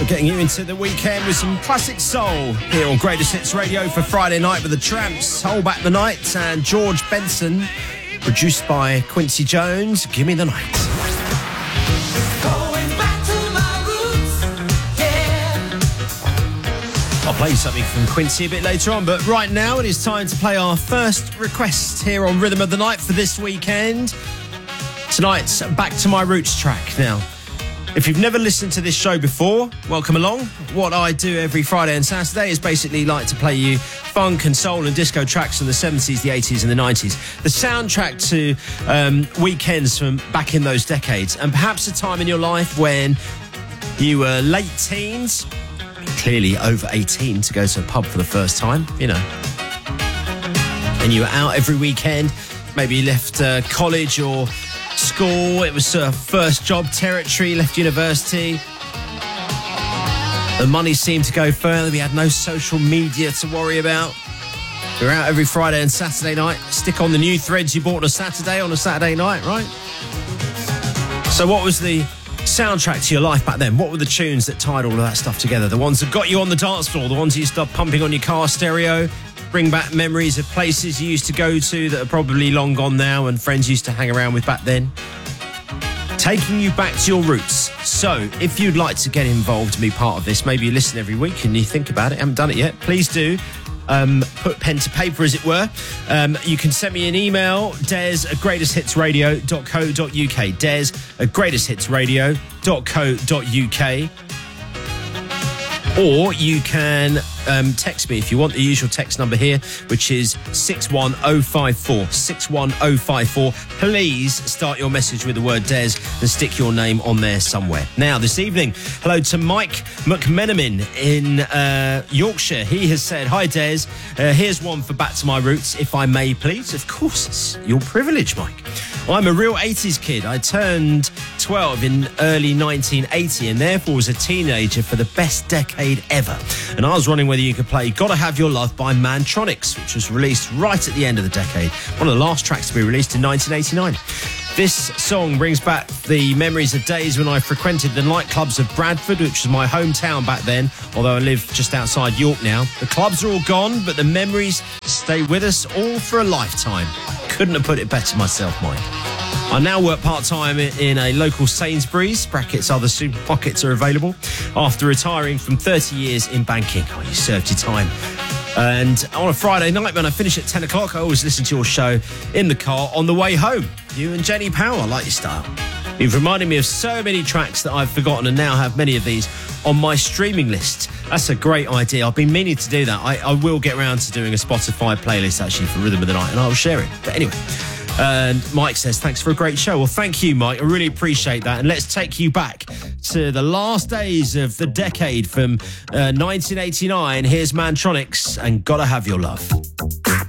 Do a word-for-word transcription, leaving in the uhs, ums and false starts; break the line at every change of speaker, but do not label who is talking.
getting you into the weekend with some classic soul here on Greatest Hits Radio for Friday night with the Tramps, Hold Back the Night, and George Benson, produced by Quincy Jones, Give Me the Night.
Going back to my roots, yeah.
I'll play you something from Quincy a bit later on, but right now it is time to play our first request here on Rhythm of the Night for this weekend. Tonight's Back to My Roots track. Now, if you've never listened to this show before, welcome along. What I do every Friday and Saturday is basically like to play you funk and soul and disco tracks from the seventies, the eighties and the nineties. The soundtrack to um, weekends from back in those decades, and perhaps a time in your life when you were late teens, clearly over eighteen to go to a pub for the first time, you know. And you were out every weekend, maybe you left uh, college or school, it was uh, first job territory, left university. The money seemed to go further. We had no social media to worry about. We were out every Friday and Saturday night. Stick on the new threads you bought on a Saturday on a Saturday night, right? So what was the soundtrack to your life back then? What were the tunes that tied all of that stuff together? The ones that got you on the dance floor, the ones you stopped pumping on your car stereo, bring back memories of places you used to go to that are probably long gone now and friends you used to hang around with back then. Taking you back to your roots. So, if you'd like to get involved and be part of this, maybe you listen every week and you think about it, haven't done it yet, please do. Um, put pen to paper, as it were. Um, you can send me an email, des at greatest hits radio dot co dot uk. Des at greatest hits radio dot co dot uk. Or you can um, text me if you want, the usual text number here, which is six one oh five four. six one oh five four. Please start your message with the word Des and stick your name on there somewhere. Now, this evening, hello to Mike McMenamin in uh, Yorkshire. He has said, hi Des, uh, here's one for Back to My Roots, if I may please. Of course, it's your privilege, Mike. I'm a real eighties kid. I turned twelve in early nineteen eighty and therefore was a teenager for the best decade ever. And I was wondering whether you could play Gotta Have Your Love by Mantronix, which was released right at the end of the decade. One of the last tracks to be released in nineteen eighty-nine. This song brings back the memories of days when I frequented the nightclubs of Bradford, which was my hometown back then, although I live just outside York now. The clubs are all gone, but the memories stay with us all for a lifetime. I couldn't have put it better myself, Mike. I now work part-time in a local Sainsbury's, brackets other supermarkets are available, after retiring from thirty years in banking. Oh, you served your time. And on a Friday night when I finish at ten o'clock, I always listen to your show in the car on the way home. You and Jenny Powell, I like your style. You've reminded me of so many tracks that I've forgotten and now have many of these on my streaming list. That's a great idea. I've been meaning to do that. I, I will get around to doing a Spotify playlist actually for Rhythm of the Night and I'll share it. But anyway... And Mike says, thanks for a great show. Well, thank you, Mike. I really appreciate that. And let's take you back to the last days of the decade from uh, nineteen eighty-nine. Here's Mantronix and Gotta Have Your Love.